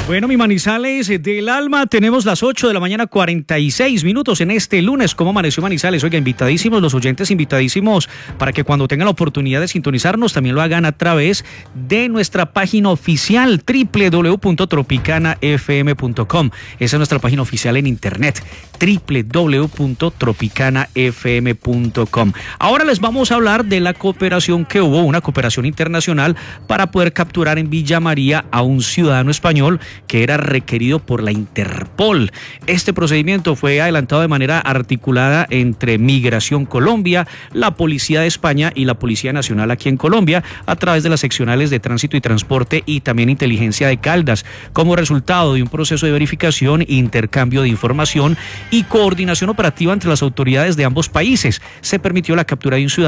Bueno, mi Manizales del alma, tenemos las 8 de la mañana, 46 minutos en este lunes. ¿Cómo amaneció Manizales? Oiga, invitadísimos, los oyentes invitadísimos para que cuando tengan la oportunidad de sintonizarnos también lo hagan a través de nuestra página oficial www.tropicanafm.com. Esa es nuestra página oficial en internet, www.tropicanafm.com. Ahora les vamos a hablar de la cooperación que hubo, una cooperación internacional para poder capturar en Villa María a un ciudadano español que era requerido por la Interpol. Este procedimiento fue adelantado de manera articulada entre Migración Colombia, la Policía de España y la Policía Nacional aquí en Colombia, a través de las seccionales de Tránsito y Transporte y también Inteligencia de Caldas, como resultado de un proceso de verificación, intercambio de información y coordinación operativa entre las autoridades de ambos países. Se permitió la captura de un ciudadano